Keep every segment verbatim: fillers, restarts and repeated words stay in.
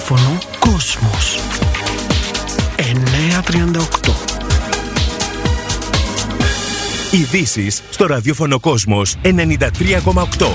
ραδιόφωνο Κόσμος εννιακόσια τριάντα οκτώ. Ειδήσεις στο ραδιόφωνο Κόσμος ενενήντα τρία κόμμα οκτώ.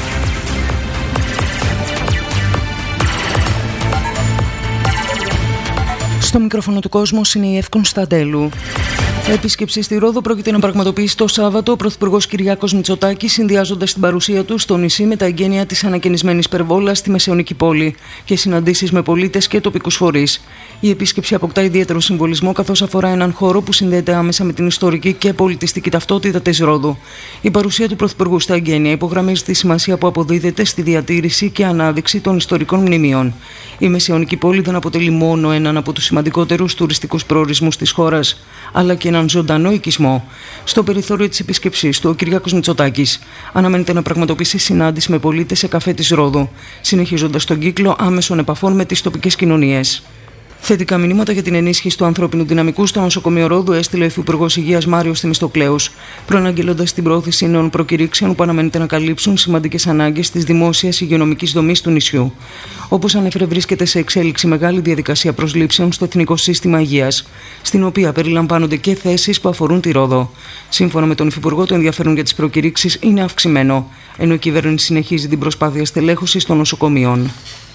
Στο μικρόφωνο του Κόσμος είναι η Εύη Κωνσταντέλου. Επίσκεψη στη Ρόδο πρόκειται να πραγματοποιήσει το Σάββατο ο Πρωθυπουργός Κυριάκος Μητσοτάκης, συνδυάζοντας την παρουσία του στο νησί με τα εγγένεια της ανακαινισμένης υπερβόλας στη Μεσαιωνική πόλη και συναντήσεις με πολίτες και τοπικούς φορείς. Η επίσκεψη αποκτά ιδιαίτερο συμβολισμό, καθώς αφορά έναν χώρο που συνδέεται άμεσα με την ιστορική και πολιτιστική ταυτότητα της Ρόδου. Η παρουσία του Πρωθυπουργού στα εγγένεια υπογραμμίζει τη σημασία που αποδίδεται στη διατήρηση και ανάδειξη των ιστορικών μνημείων. Η Μεσαιωνική πόλη δεν αποτελεί μόνο έναν από τους σημαντικότερους τουριστικούς προορισμούς της χώρας, αλλά και έναν ζωντανό οικισμό. Στο περιθώριο της επίσκεψής του, ο Κυριάκος Μητσοτάκης αναμένεται να πραγματοποιήσει συνάντηση με πολίτες σε καφέ της Ρόδου, συνεχίζοντας τον κύκλο άμεσων επαφών με τις τοπικές κοινωνίες. Θετικά μηνύματα για την ενίσχυση του ανθρώπινου δυναμικού στο νοσοκομείο Ρόδου έστειλε ο Υφυπουργός Υγείας Μάριος Θεμιστοκλέους, προαναγγέλλοντας την πρόθεση νέων προκηρύξεων που αναμένεται να καλύψουν σημαντικές ανάγκες της δημόσιας υγειονομικής δομής του νησιού. Όπως ανέφερε, βρίσκεται σε εξέλιξη μεγάλη διαδικασία προσλήψεων στο Εθνικό Σύστημα Υγείας, στην οποία περιλαμβάνονται και θέσεις που αφορούν τη Ρόδο. Σύμφωνα με τον Υφυπουργό, το ενδιαφέρον για τις προκηρύξεις είναι αυξημένο, ενώ η κυβέρνηση συνεχίζει την προσπάθεια στελέχωσης των νοσοκομείων.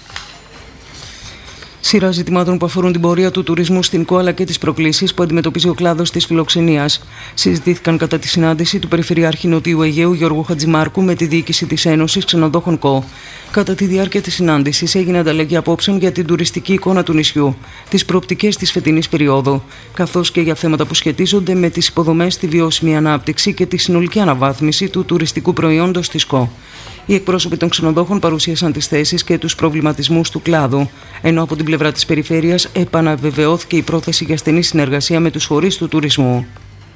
Σειρά ζητημάτων που αφορούν την πορεία του τουρισμού στην ΚΟ αλλά και τις προκλήσεις που αντιμετωπίζει ο κλάδος της φιλοξενίας συζητήθηκαν κατά τη συνάντηση του Περιφερειάρχη Νοτιού Αιγαίου Γιώργου Χατζημάρκου με τη διοίκηση της Ένωσης Ξενοδόχων ΚΟ. Κατά τη διάρκεια της συνάντησης έγινε ανταλλαγή απόψεων για την τουριστική εικόνα του νησιού, τις προοπτικές της φετινής περίοδου, καθώς και για θέματα που σχετίζονται με τις υποδομές, τη βιώσιμη ανάπτυξη και τη συνολική αναβάθμιση του τουριστικού προϊόντος της ΚΟ. Οι εκπρόσωποι των ξενοδόχων παρουσίασαν τις θέσεις και τους προβληματισμούς του κλάδου, ενώ από την πλευρά της περιφέρειας επαναβεβαιώθηκε η πρόθεση για στενή συνεργασία με τους φορείς του τουρισμού.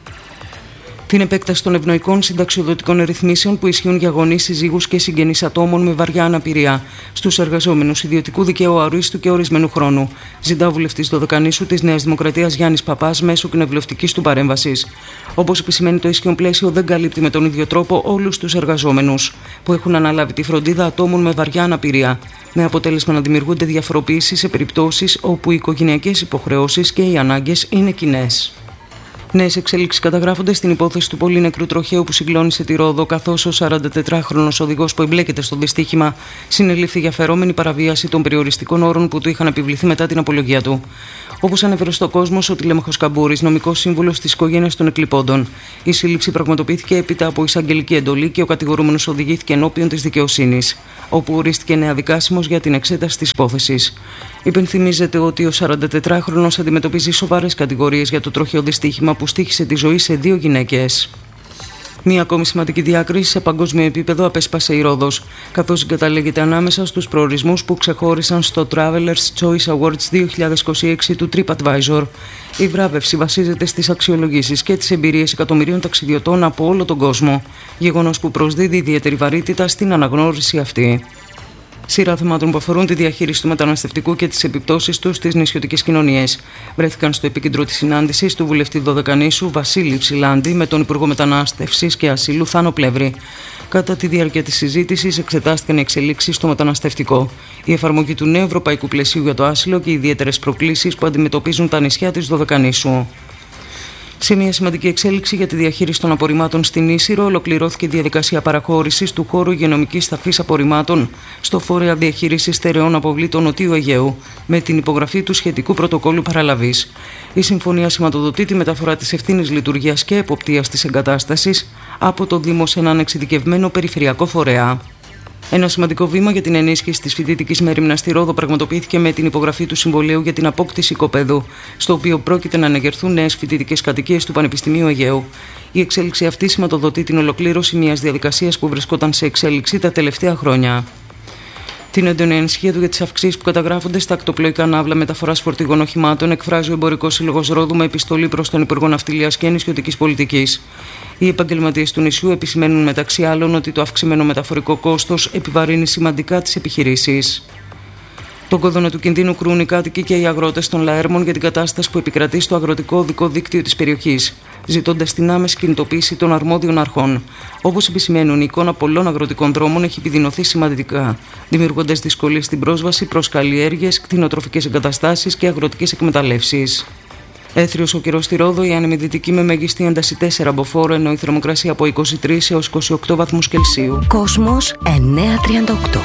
Την επέκταση των ευνοϊκών συνταξιοδοτικών ρυθμίσεων που ισχύουν για γονείς, συζύγους και συγγενείς ατόμων με βαριά αναπηρία στους εργαζόμενους ιδιωτικού δικαίου αορίστου και ορισμένου χρόνου, ζητά ο βουλευτής Δωδεκανήσου της Νέας Δημοκρατίας Γιάννης Παπάς μέσω κοινοβουλευτικής του παρέμβασης. Όπως επισημαίνει, το ισχύον πλαίσιο δεν καλύπτει με τον ίδιο τρόπο όλους τους εργαζόμενους που έχουν αναλάβει τη φροντίδα ατόμων με βαριά αναπηρία, με αποτέλεσμα να δημιουργούνται διαφοροποιήσεις σε περιπτώσεις όπου οι οικογενειακές υποχρεώσεις και οι ανάγκες είναι κοινές. Νέες εξέλιξεις καταγράφονται στην υπόθεση του πολύ νεκρού τροχαίου που συγκλώνησε τη Ρόδο, καθώς ο σαραντατετράχρονος οδηγός που εμπλέκεται στο δυστύχημα συνελήφθη για φερόμενη παραβίαση των περιοριστικών όρων που του είχαν επιβληθεί μετά την απολογία του. Όπως ανέφερε στο Κόσμος ο Τηλέμαχος Καμπούρης, νομικός σύμβουλος της οικογένειας των εκλειπώντων, η σύλληψη πραγματοποιήθηκε έπειτα από εισαγγελική εντολή και ο κατηγορούμενος οδηγήθηκε ενώπιον της δικαιοσύνης, όπου ορίστηκε νέα δικάσιμος για την εξέταση της υπόθεσης. Υπενθυμίζεται ότι ο σαραντατετράχρονος αντιμετωπίζει σοβαρές κατηγορίες για το τροχαίο δυστύχημα που στοίχησε τη ζωή σε δύο γυναίκες. Μία ακόμη σημαντική διάκριση σε παγκόσμιο επίπεδο απέσπασε η Ρόδος, καθώς συγκαταλέγεται ανάμεσα στους προορισμούς που ξεχώρισαν στο Travelers Choice Awards δύο χιλιάδες είκοσι έξι του TripAdvisor. Η βράβευση βασίζεται στις αξιολογήσεις και τις εμπειρίες εκατομμυρίων ταξιδιωτών από όλο τον κόσμο, γεγονός που προσδίδει ιδιαίτερη βαρύτητα στην αναγνώριση αυτή. Σειρά θεμάτων που αφορούν τη διαχείριση του μεταναστευτικού και τις επιπτώσεις του στις νησιωτικές κοινωνίες βρέθηκαν στο επίκεντρο της συνάντησης του βουλευτή Δωδεκανήσου Βασίλη Ψηλάντη με τον Υπουργό Μετανάστευσης και Ασύλου Θάνο Πλεύρη. Κατά τη διάρκεια της συζήτησης εξετάστηκαν οι εξελίξεις στο μεταναστευτικό, η εφαρμογή του νέου ευρωπαϊκού πλαισίου για το άσυλο και οι ιδιαίτερες προκλήσεις που αντιμετωπίζουν τα νησιά της Δωδεκανήσου. Σε μια σημαντική εξέλιξη για τη διαχείριση των απορριμμάτων στην Ίσυρο, ολοκληρώθηκε η διαδικασία παραχώρησης του χώρου υγειονομικής ταφής απορριμμάτων στο Φορέα Διαχείρισης Στερεών Αποβλήτων Νοτιού Αιγαίου, με την υπογραφή του σχετικού πρωτοκόλλου παραλαβής. Η συμφωνία σηματοδοτεί τη μεταφορά της ευθύνης λειτουργίας και εποπτείας της εγκατάστασης από το Δήμο σε έναν εξειδικευμένο περιφερειακό φορέα. Ένα σημαντικό βήμα για την ενίσχυση της φοιτητικής μέριμνας στη Ρόδο πραγματοποιήθηκε με την υπογραφή του Συμβολίου για την Απόκτηση Οικοπαίδου, στο οποίο πρόκειται να ανεγερθούν νέες φοιτητικές κατοικίες του Πανεπιστημίου Αιγαίου. Η εξέλιξη αυτή σηματοδοτεί την ολοκλήρωση μιας διαδικασίας που βρισκόταν σε εξέλιξη τα τελευταία χρόνια. Την έντονη ανησυχία του για τις αυξήσεις που καταγράφονται στα ακτοπλοϊκά ναύλα μεταφοράς φορτηγών οχημάτων εκφράζει ο Εμπορικός Σύλλογος Ρόδου με επιστολή προς τον Υπουργό Ναυτιλίας και Νησιωτικής Πολιτικής. Οι επαγγελματίες του νησιού επισημαίνουν μεταξύ άλλων ότι το αυξημένο μεταφορικό κόστος επιβαρύνει σημαντικά τις επιχειρήσεις. Τον κόδωνα του κινδύνου κρούν οι κάτοικοι και οι αγρότες των Λαέρμων για την κατάσταση που επικρατεί στο αγροτικό οδικό δίκτυο της περιοχής, ζητώντας την άμεση κινητοποίηση των αρμόδιων αρχών. Όπως επισημαίνουν, η εικόνα πολλών αγροτικών δρόμων έχει επιδεινωθεί σημαντικά, δημιουργώντας δυσκολίες στην πρόσβαση προς καλλιέργειες, κτηνοτροφικές εγκαταστάσεις και αγροτικές εκμεταλλεύσεις. Έθριος ο καιρός στη Ρόδο, η ανεμιδυτική με μέγιστη ένταση τέσσερα μποφόρ, ενώ η θερμοκρασία από είκοσι τρεις έως είκοσι οκτώ βαθμούς Κελσίου. Κόσμος εννιακόσια τριάντα οκτώ.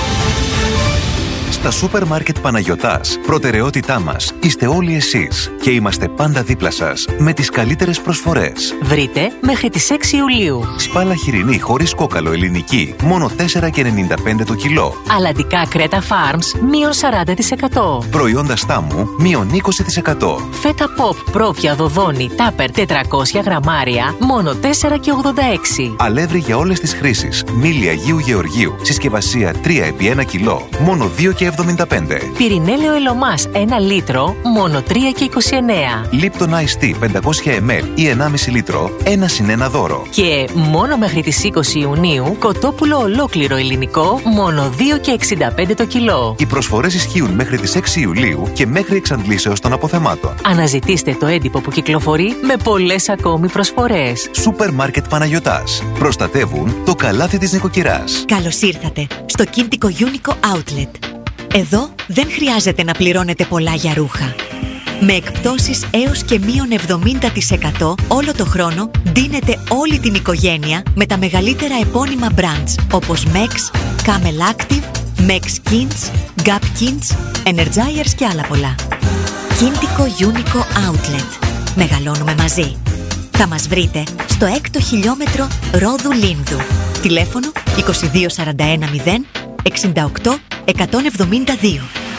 Στα σούπερ μάρκετ Παναγιωτάς, προτεραιότητά μας είστε όλοι εσείς και είμαστε πάντα δίπλα σας με τις καλύτερες προσφορές. Βρείτε μέχρι τις έξι Ιουλίου. Σπάλα χοιρινή χωρίς κόκαλο ελληνική, μόνο τέσσερα και ενενήντα πέντε το κιλό. Αλλαντικά κρέτα Farms, μείον σαράντα τοις εκατό. Προϊόντα στάμου, μείον είκοσι τοις εκατό. Φέτα Pop, πρόβια δοδόνη, τάπερ τετρακόσια γραμμάρια, μόνο τέσσερα και ογδόντα έξι. Αλεύρι για όλες τις χρήσεις, μήλι Αγίου Γεωργίου, συσκευασία τρία επί ένα κιλό, μόνο δύο και εβδομήντα πέντε. Πυρηνέλαιο Ελωμάς ένα λίτρο, μόνο τρία και είκοσι εννέα. Lipton Ice Tea πεντακόσια μιλιλίτρα ή ενάμιση λίτρο, ένα συν ένα δώρο. Και μόνο μέχρι τις είκοσι Ιουνίου, κοτόπουλο ολόκληρο ελληνικό, μόνο δύο και εξήντα πέντε το κιλό. Οι προσφορές ισχύουν μέχρι τις έξι Ιουλίου και μέχρι εξαντλήσεως των αποθεμάτων. Αναζητήστε το έντυπο που κυκλοφορεί με πολλές ακόμη προσφορές. Σούπερ μάρκετ Παναγιωτάς. Προστατεύουν το καλάθι της νοικοκυράς. Καλώς ήρθατε στο Κίντικο Unico Outlet. Εδώ δεν χρειάζεται να πληρώνετε πολλά για ρούχα. Με εκπτώσεις έως και μείον εβδομήντα τοις εκατό όλο το χρόνο ντύνετε όλη την οικογένεια με τα μεγαλύτερα επώνυμα brands όπως Mex, Camel Active, Mex Kins, Gap Kins, Energizers και άλλα πολλά. Κίντικο Unico Outlet. Μεγαλώνουμε μαζί. Θα μας βρείτε στο έκτο χιλιόμετρο Ρόδου Λίνδου. Τηλέφωνο είκοσι δύο σαράντα ένα μηδέν εξήντα οκτώ εκατόν εβδομήντα δύο.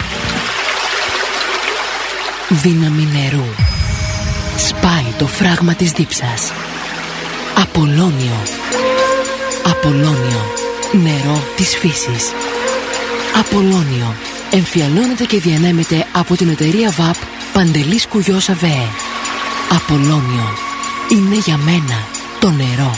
Δύναμη νερού. Σπάει το φράγμα της δίψας. Απολώνιο. Απολώνιο. Νερό της φύσης. Απολώνιο. Εμφιαλώνεται και διανέμεται από την εταιρεία βαπ Παντελής Κουγιός ΑΒΕ. Απολώνιο. Είναι για μένα το νερό.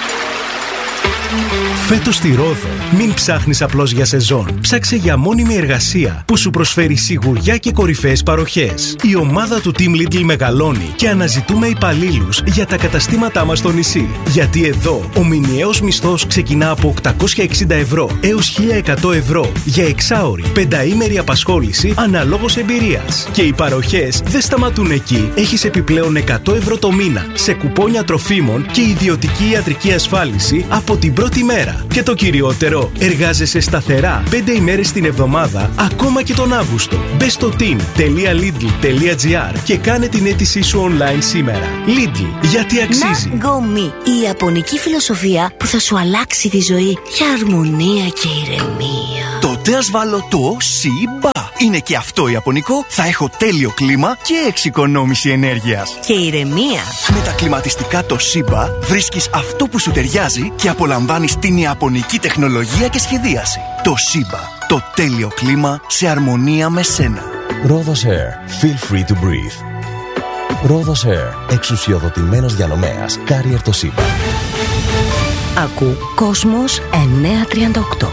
Φέτος στη Ρόδο, μην ψάχνεις απλώς για σεζόν. Ψάξε για μόνιμη εργασία που σου προσφέρει σιγουριά και κορυφαίες παροχές. Η ομάδα του Team Lidl μεγαλώνει και αναζητούμε υπαλλήλους για τα καταστήματά μας στο νησί. Γιατί εδώ ο μηνιαίος μισθός ξεκινά από οκτακόσια εξήντα ευρώ έως χίλια εκατό ευρώ για εξάωρη, πενταήμερη απασχόληση αναλόγως εμπειρίας. Και οι παροχές δεν σταματούν εκεί. Έχεις επιπλέον εκατό ευρώ το μήνα σε κουπόνια τροφίμων και ιδιωτική ιατρική ασφάλιση από την πρώτη μέρα. Και το κυριότερο, εργάζεσαι σταθερά πέντε ημέρες την εβδομάδα, ακόμα και τον Αύγουστο. Μπες στο team τελεία lidl τελεία gr και κάνε την αίτησή σου online σήμερα. Lidl, γιατί αξίζει. Ναγκομι, η ιαπωνική φιλοσοφία που θα σου αλλάξει τη ζωή για αρμονία και ηρεμία. Τότε ας βάλω το Σιμπα. Είναι και αυτό ιαπωνικό, θα έχω τέλειο κλίμα και εξοικονόμηση ενέργειας. Και ηρεμία. Με τα κλιματιστικά το Σιμπα βρίσκεις αυτό που σου ταιριάζει και απολαμβάνεις την ιαπωνική τεχνολογία και σχεδίαση. Το Σιμπα, το τέλειο κλίμα σε αρμονία με σένα. Rhodos Air. Feel free to breathe. Rhodos Air. Εξουσιοδοτημένος διανομέας. Carrier το Σιμπα. Ακού Κόσμος εννιακόσια τριάντα οκτώ.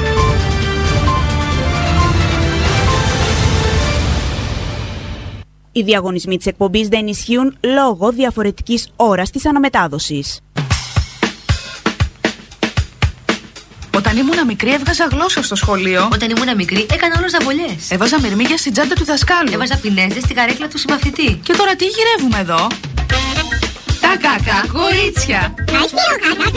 Οι διαγωνισμοί της εκπομπής δεν ισχύουν λόγω διαφορετικής ώρας της αναμετάδοσης. Όταν ήμουνα μικρή έβγαζα γλώσσα στο σχολείο. Όταν ήμουνα μικρή έκανα όλο ζαμπολιές. Έβαζα μυρμήγκια στην τσάντα του δασκάλου. Έβαζα πινέζες στην καρέκλα του συμμαθητή. Και τώρα τι γυρεύουμε εδώ? Τα κακά κορίτσια.